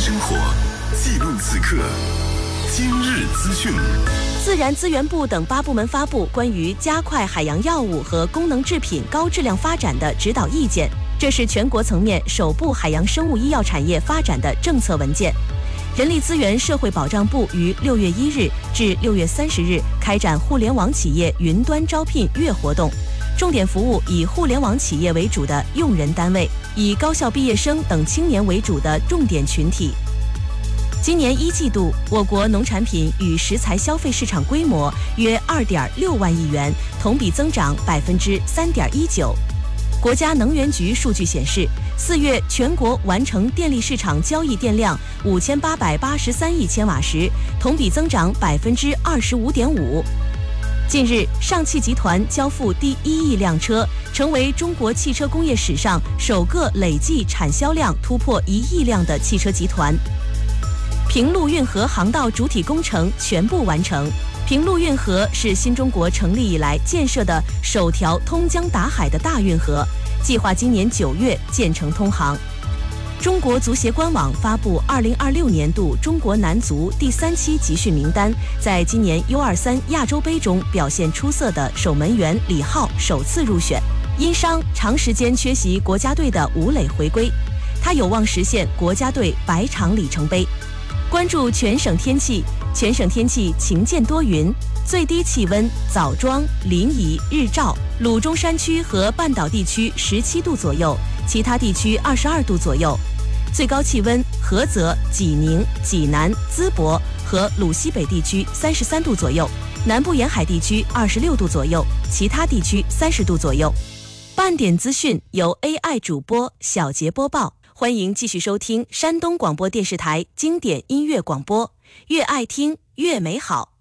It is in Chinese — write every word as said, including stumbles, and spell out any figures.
生活，记录此刻。今日资讯。 自然资源部等八部门发布关于加快海洋药物和功能制品高质量发展的指导意见，这是全国层面首部海洋生物医药产业发展的政策文件。人力资源社会保障部于六月一日至六月三十日开展互联网企业云端招聘月活动，重点服务以互联网企业为主的用人单位，以高校毕业生等青年为主的重点群体。今年一季度，我国农产品与食材消费市场规模约二点六万亿元，同比增长百分之三点一九。国家能源局数据显示，四月全国完成电力市场交易电量五千八百八十三亿千瓦时，同比增长百分之二十五点五。近日，上汽集团交付第一亿辆车，成为中国汽车工业史上首个累计产销量突破一亿辆的汽车集团。平陆运河航道主体工程全部完成。平陆运河是新中国成立以来建设的首条通江达海的大运河，计划今年九月建成通航。中国足协官网发布二零二六年度中国男足第三期集训名单，在今年 U 二三 亚洲杯中表现出色的守门员李浩首次入选，因伤长时间缺席国家队的吴磊回归，他有望实现国家队百场里程碑。关注全省天气，全省天气晴间多云，最低气温枣庄、临沂、日照、鲁中山区和半岛地区十七度左右，其他地区二十二度左右。最高气温菏泽、济宁、济南、淄博和鲁西北地区三十三度左右，南部沿海地区二十六度左右，其他地区三十度左右。半点资讯由 A I 主播小杰播报。欢迎继续收听山东广播电视台经典音乐广播，越爱听越美好。